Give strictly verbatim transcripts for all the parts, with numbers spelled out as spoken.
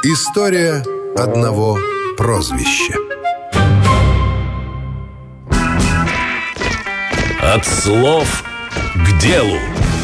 История одного прозвища. От слов к делу.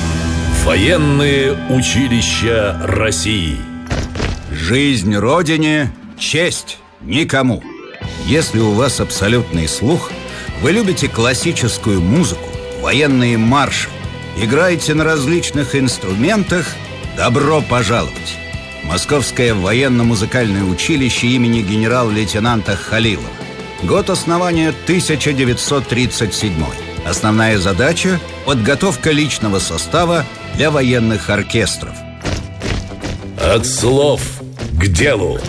Военные училища России. Жизнь Родине, честь никому. Если у вас абсолютный слух, вы любите классическую музыку, военные марши, играете на различных инструментах, добро пожаловать! Московское военно-музыкальное училище имени генерал-лейтенанта Халилова. Год основания тысяча девятьсот тридцать седьмой. Основная задача – подготовка личного состава для военных оркестров. От слов к делу.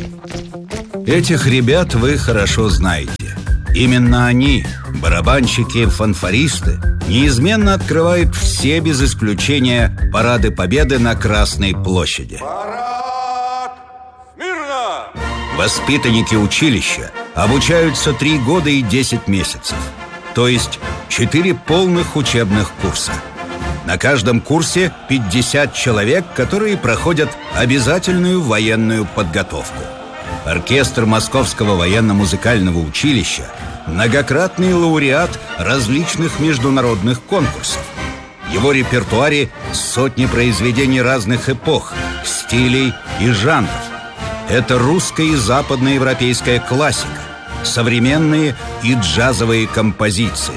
Этих ребят вы хорошо знаете. Именно они, барабанщики, фанфористы, неизменно открывают все без исключения парады Победы на Красной площади. Парад! Смирно! Воспитанники училища обучаются три года и десять месяцев. То есть четыре полных учебных курса. На каждом курсе пятьдесят человек, которые проходят обязательную военную подготовку. Оркестр Московского военно-музыкального училища – многократный лауреат различных международных конкурсов. В его репертуаре сотни произведений разных эпох, стилей и жанров. Это русская и западноевропейская классика, современные и джазовые композиции.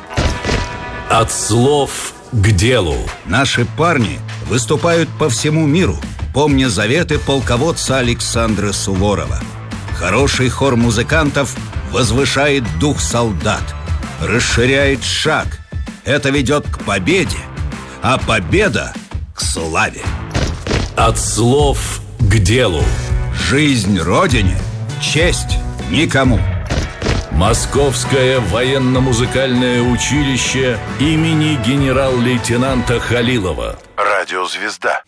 От слов к делу. Наши парни выступают по всему миру, помня заветы полководца Александра Суворова. Хороший хор музыкантов возвышает дух солдат, расширяет шаг. Это ведет к победе, а победа — к славе. От слов к делу. Жизнь Родине, честь никому. Московское военно-музыкальное училище имени генерал-лейтенанта Халилова. Радиозвезда.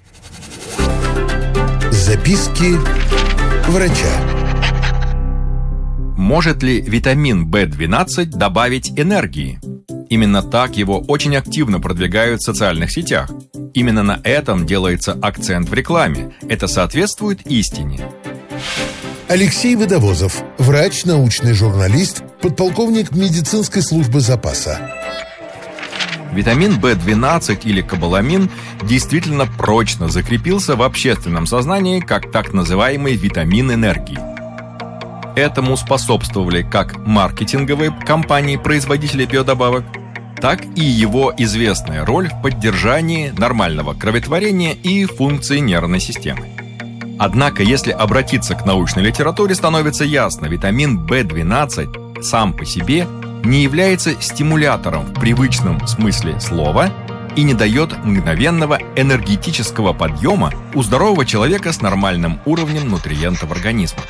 Записки врача. Может ли витамин бэ двенадцать добавить энергии? Именно так его очень активно продвигают в социальных сетях. Именно на этом делается акцент в рекламе. Это соответствует истине. Алексей Водовозов, врач, научный журналист, подполковник медицинской службы запаса. Витамин бэ двенадцать или кобаламин действительно прочно закрепился в общественном сознании как так называемый витамин энергии. Этому способствовали как маркетинговые компании-производители биодобавок, так и его известная роль в поддержании нормального кроветворения и функции нервной системы. Однако, если обратиться к научной литературе, становится ясно, витамин бэ двенадцать сам по себе не является стимулятором в привычном смысле слова и не дает мгновенного энергетического подъема у здорового человека с нормальным уровнем нутриентов организма.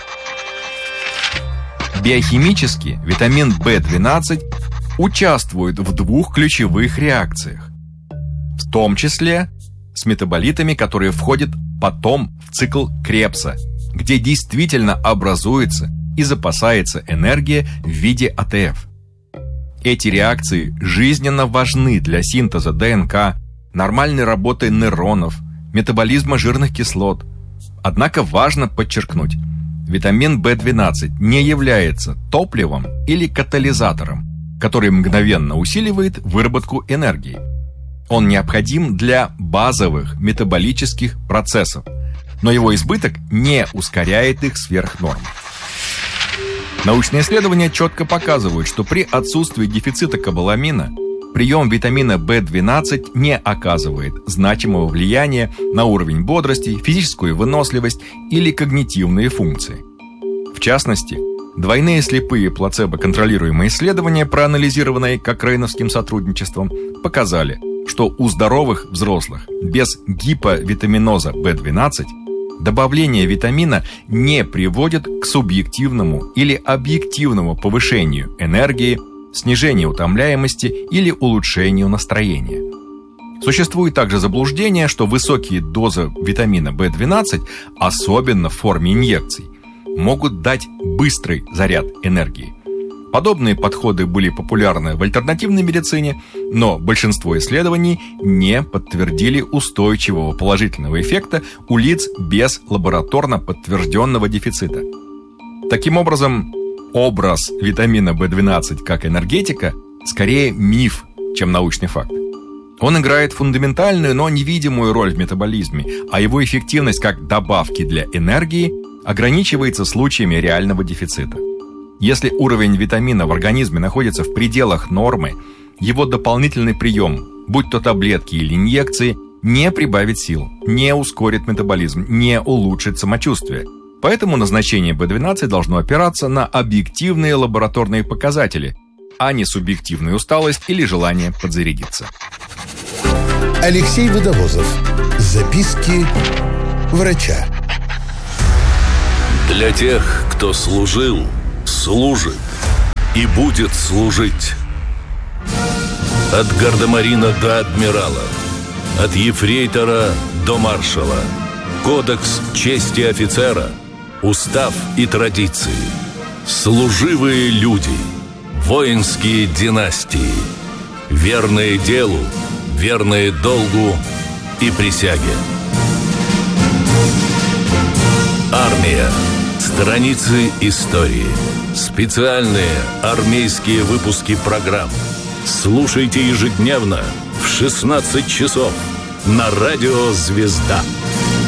Биохимически витамин бэ двенадцать участвует в двух ключевых реакциях, в том числе с метаболитами, которые входят потом в цикл Кребса, где действительно образуется и запасается энергия в виде а тэ эф. Эти реакции жизненно важны для синтеза дэ эн ка, нормальной работы нейронов, метаболизма жирных кислот. Однако важно подчеркнуть, витамин бэ двенадцать не является топливом или катализатором, который мгновенно усиливает выработку энергии. Он необходим для базовых метаболических процессов, но его избыток не ускоряет их сверх нормы. Научные исследования четко показывают, что при отсутствии дефицита кобаламина прием витамина бэ двенадцать не оказывает значимого влияния на уровень бодрости, физическую выносливость или когнитивные функции. В частности, двойные слепые плацебо-контролируемые исследования, проанализированные Кокрейновским сотрудничеством, показали, что у здоровых взрослых без гиповитаминоза бэ двенадцать добавление витамина не приводит к субъективному или объективному повышению энергии, снижению утомляемости или улучшению настроения. Существует также заблуждение, что высокие дозы витамина бэ двенадцать, особенно в форме инъекций, могут дать быстрый заряд энергии. Подобные подходы были популярны в альтернативной медицине, но большинство исследований не подтвердили устойчивого положительного эффекта у лиц без лабораторно подтвержденного дефицита. Таким образом, образ витамина бэ двенадцать как энергетика скорее миф, чем научный факт. Он играет фундаментальную, но невидимую роль в метаболизме, а его эффективность как добавки для энергии ограничивается случаями реального дефицита. Если уровень витамина в организме находится в пределах нормы, его дополнительный прием, будь то таблетки или инъекции, не прибавит сил, не ускорит метаболизм, не улучшит самочувствие. Поэтому назначение бэ двенадцать должно опираться на объективные лабораторные показатели, а не субъективную усталость или желание подзарядиться. Алексей Водовозов. Записки врача. Для тех, кто служил, служит и будет служить. От гардемарина до адмирала, от ефрейтора до маршала. Кодекс чести офицера, устав и традиции. Служивые люди, воинские династии, верные делу, верные долгу и присяге. Армия. Страницы истории. Специальные армейские выпуски программ. Слушайте ежедневно в шестнадцать часов на радио «Звезда».